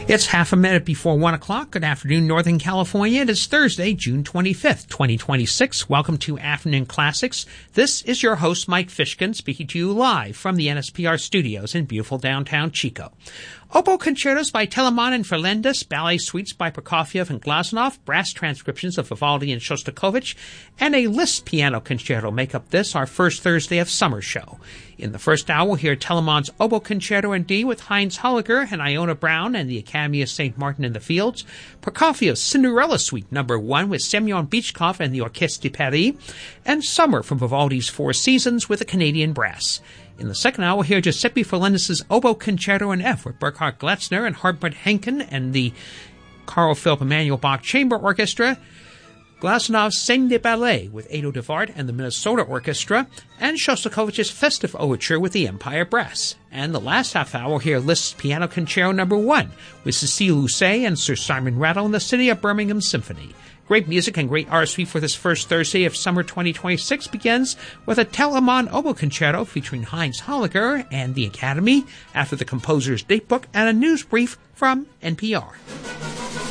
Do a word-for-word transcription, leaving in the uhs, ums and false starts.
It's half a minute before one o'clock. Good afternoon, Northern California. It is Thursday, June twenty-fifth, twenty twenty-six. Welcome to Afternoon Classics. This is your host, Mike Fishkin, speaking to you live from the N S P R studios in beautiful downtown Chico. Oboe concertos by Telemann and Ferlendis, ballet suites by Prokofiev and Glazunov, brass transcriptions of Vivaldi and Shostakovich, and a Liszt piano concerto make up this, our first Thursday of summer show. In the first hour, we'll hear Telemann's Oboe Concerto in D with Heinz Holliger and Iona Brown and the Academy of Saint Martin in the Fields, Prokofiev's Cinderella Suite number one with Semyon Bychkov and the Orchestre de Paris, and Summer from Vivaldi's Four Seasons with the Canadian Brass. In the second hour, we'll hear Giuseppe Ferlendis' Oboe Concerto in F with Burkhard Glatzner and Hartmut Henken and the Carl Philipp Emanuel Bach Chamber Orchestra, Glazunov's Scène de Ballet with Edo de Wart and the Minnesota Orchestra, and Shostakovich's Festive Overture with the Empire Brass. And the last half hour, we'll hear Liszt's Piano Concerto number one with Cécile Housset and Sir Simon Rattle and the City of Birmingham Symphony. Great music and great artistry for this first Thursday of summer twenty twenty-six begins with a Telemann Oboe Concerto featuring Heinz Holliger and the Academy after the composer's date book and a news brief from N P R.